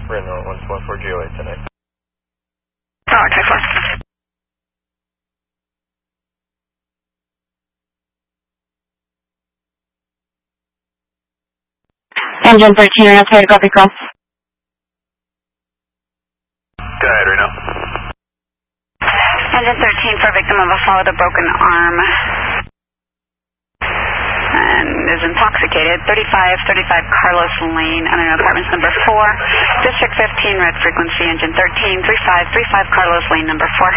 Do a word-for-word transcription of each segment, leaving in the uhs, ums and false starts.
Reno one four four G O eight tonight. Tower, type four. Engine thirteen, Reno, try to copy cross. Go ahead, Reno. Engine thirteen for victim of a fall with a broken arm. And is intoxicated. thirty-five thirty-five Carlos Lane, I don't know, apartments number four. District fifteen, red frequency, engine thirteen, thirty-five thirty-five Carlos Lane, number four.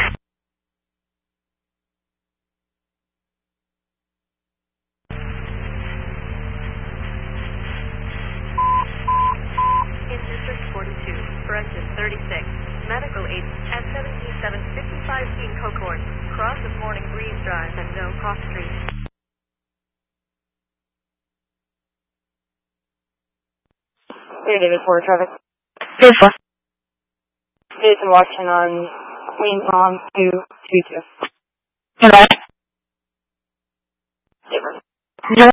In District forty-two, for engine thirty-six, medical agent at seventy-seven fifty-five King Cocorn, cross of Morning Breeze Drive and no cross street. Here, David, for traffic. Good for. Jason watching on Queen Palm two two two. Good night. Zero.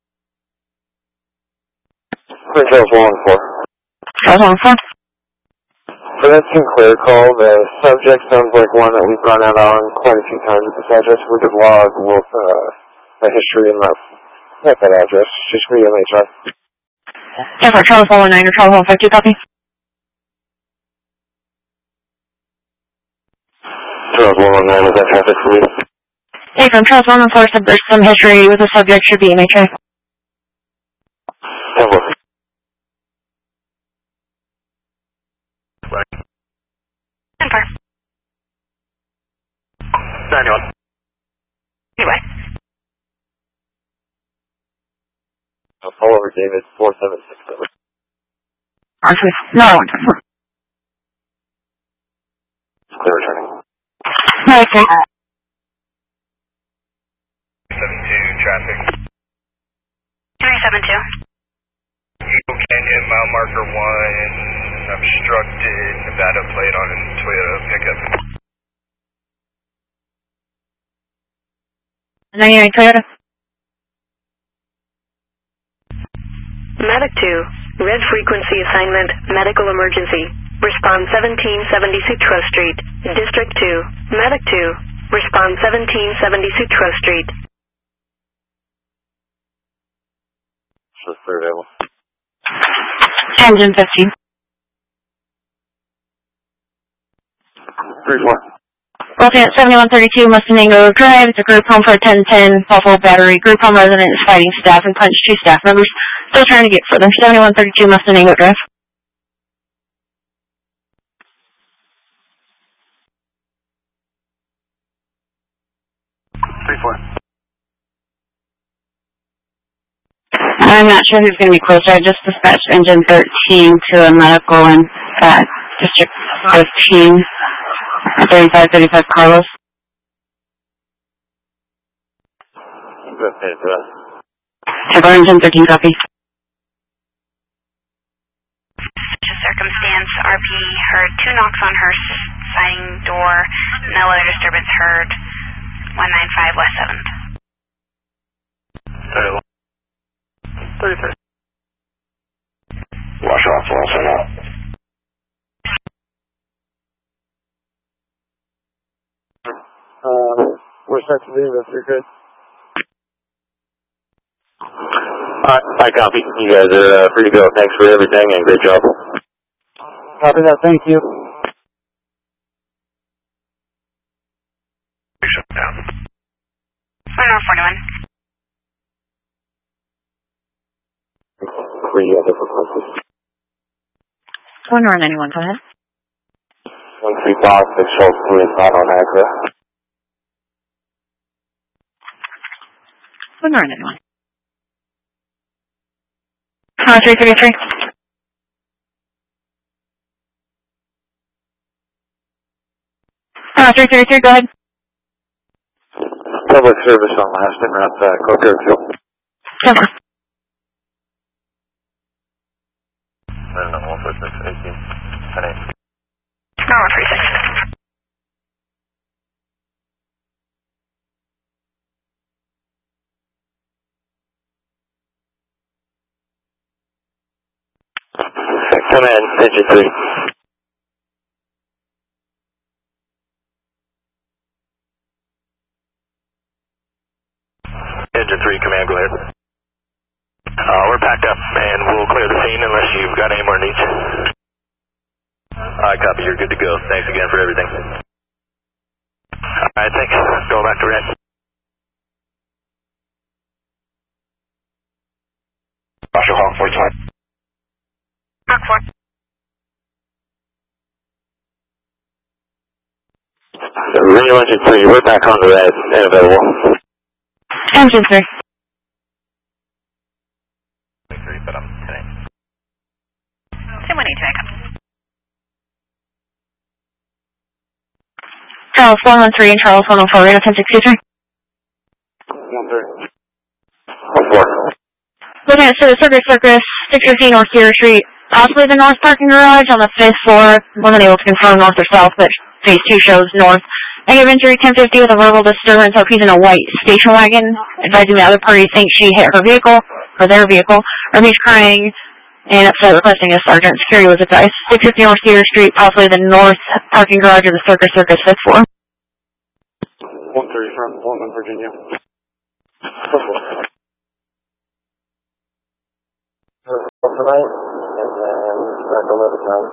Charles one one four. Charles one one four. For that Sinclair call, the subject sounds like one that we've run out on quite a few times at this address. We could log with uh, the history and that, not that address, just for the M H I. Yeah, for Charles one one nine or Charles one five two, copy. Charles one one nine, is that traffic for you? Hey, from Charles one one four said there's some history with the subject, should be M H I. Temple. Temper. ninety-one. Anyway. I'll follow over David, four seven six seven. No, I want to. Clear returning. No, I can't. seven two, traffic. three seven two. Eagle Canyon, mile marker one, obstructed, Nevada plate on a Toyota pickup. ninety-nine Toyota. Medic two, red frequency assignment, medical emergency. Respond seventeen seventy Sutro Street, District two. Medic two, respond seventeen seventy Sutro Street. Sure, clear available. Engine fifteen. three four. Looking at seventy-one thirty-two Mustango Drive. It's a group home for ten ten Buffalo Battery. Group home resident is fighting staff and punched two staff members. Still trying to get for them. seventy-one thirty-two Mustango Drive. three four. I'm not sure who's going to be closer. I just dispatched engine thirteen to a medical in uh, District fifteen. thirty-five thirty-five Carlos. Okay, good. Have engine thirteen copy. Such a circumstance, R P heard two knocks on her siding door. No other disturbance heard. one nine five West seventh. thirty-one. thirty-three. Wash off, wash off. Um, we're set to leave if you're good. Alright, I copy. You guys are uh, free to go. Thanks for everything and great job. Copy that, thank you. Shut down. one oh forty-one. Three other frequencies. one nine ninety-one, go ahead. one three five six Charles three is not on Acura. one nine ninety-one. Uh, three thirty-three. Uh, three thirty-three, go ahead. Public service on last and route uh, Coco two. Temper. And then one four six eighteen. ten eight. No, one three six. Command, engine three. Engine three, command, go ahead. Uh, we're packed up, and we'll clear the scene unless you've got any more needs. Alright, copy, you're good to go. Thanks again for everything. Alright, thanks. Go back to red. Roger, Hawk four twenty. Hawk four. Radio engine three, we're back on the red and available. Engine three. But I'm kidding. ten one eight, copy. Charles one one three and Charles one one four, radio ten sixty-three. One three. One four. Looking at Circus Circus, six fifteen North Cedar Street, possibly the north parking garage on the fifth floor. Wasn't able to confirm north or south, but phase two shows north. Negative injury ten fifty with a verbal disturbance. Hope he's in a white station wagon. Advising the other party thinks she hit her vehicle, or their vehicle, or he's crying and upset, requesting a sergeant. Security was advised. six fifty North Cedar Street, possibly the north parking garage of the Circus Circus fifth floor. One three from Pullman, Virginia. Tonight, and then back eleven times.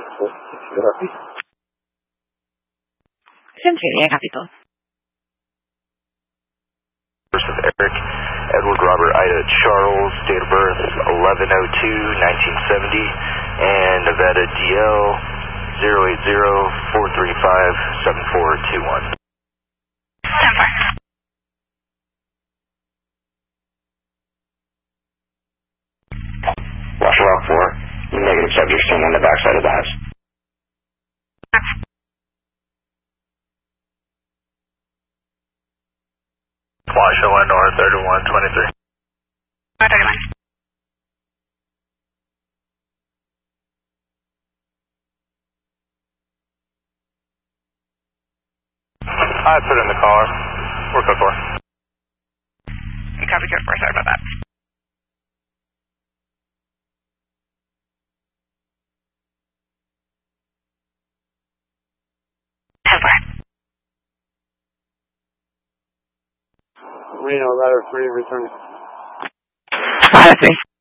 Century, capito. Versus Eric, Edward Robert Ida Charles, date of birth eleven oh two nineteen seventy, and Nevada D L zero eight zero four three five seven four two one. ten four. Roger, Rock four. Negative subject seen on the backside of the house. Washoe one North thirty-one twenty-three. thirty-one. I put it in the car. We're code four. You copy code four, sorry about that. ten four. Reno, ladder three, returning. Five three.